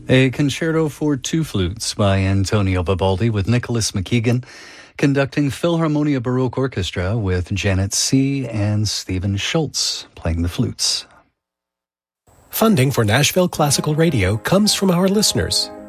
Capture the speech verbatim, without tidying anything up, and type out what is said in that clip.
A concerto for two flutes by Antonio Vivaldi with Nicholas McKeegan, conducting Philharmonia Baroque Orchestra with Janet C. and Stephen Schultz playing the flutes. Funding for Nashville Classical Radio comes from our listeners